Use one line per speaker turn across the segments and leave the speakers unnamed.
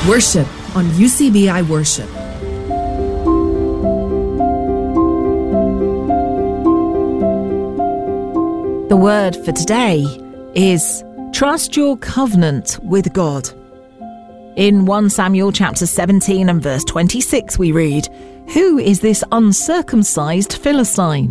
Worship on UCBI Worship.
The word for today is trust your covenant with God. In 1 Samuel chapter 17 and verse 26 we read, "Who is this uncircumcised Philistine?"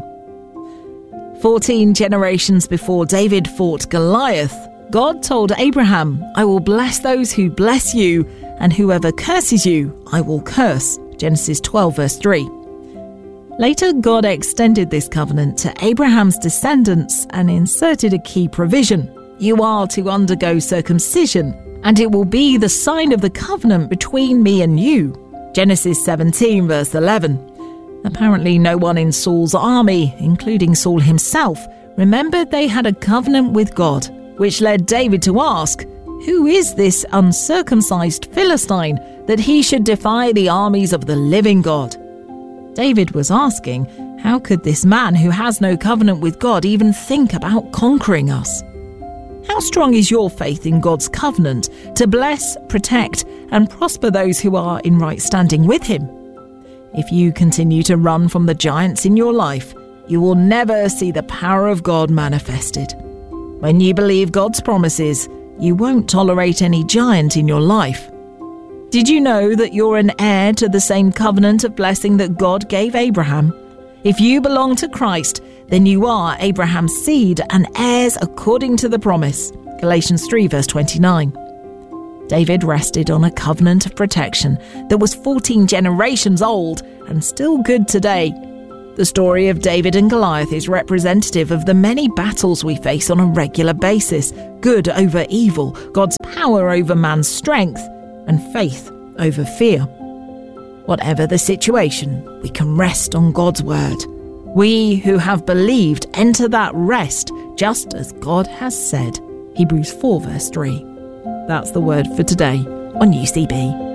14 generations before David fought Goliath, God told Abraham, "I will bless those who bless you, and whoever curses you, I will curse." Genesis 12 verse 3. Later, God extended this covenant to Abraham's descendants and inserted a key provision. "You are to undergo circumcision, and it will be the sign of the covenant between me and you." Genesis 17 verse 11. Apparently no one in Saul's army, including Saul himself, remembered they had a covenant with God, which led David to ask, "Who is this uncircumcised Philistine that he should defy the armies of the living God?" David was asking, how could this man who has no covenant with God even think about conquering us? How strong is your faith in God's covenant to bless, protect, and prosper those who are in right standing with him? If you continue to run from the giants in your life, you will never see the power of God manifested. When you believe God's promises, you won't tolerate any giant in your life. Did you know that you're an heir to the same covenant of blessing that God gave Abraham? If you belong to Christ, then you are Abraham's seed and heirs according to the promise. Galatians 3 verse 29. David rested on a covenant of protection that was 14 generations old and still good today. The story of David and Goliath is representative of the many battles we face on a regular basis: good over evil, God's power over man's strength, and faith over fear. Whatever the situation, we can rest on God's word. We who have believed enter that rest just as God has said. Hebrews 4 verse 3. That's the word for today on UCB.